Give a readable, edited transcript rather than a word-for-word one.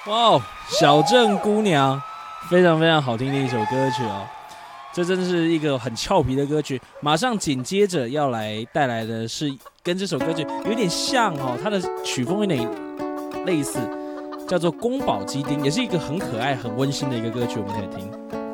哇，小镇姑娘，非常非常好听的一首歌曲哦。这真是一个很俏皮的歌曲。马上紧接着要来带来的是跟这首歌曲有点像哦，它的曲风有点类似，叫做《宫保鸡丁》，也是一个很可爱、很温馨的一个歌曲，我们可以听。